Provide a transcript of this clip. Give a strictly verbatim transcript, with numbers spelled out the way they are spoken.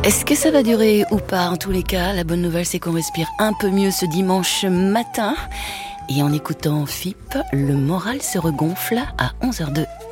Est-ce que ça va durer ou pas? En tous les cas, la bonne nouvelle, c'est qu'on respire un peu mieux ce dimanche matin. Et en écoutant F I P, le moral se regonfle à onze heures zéro deux.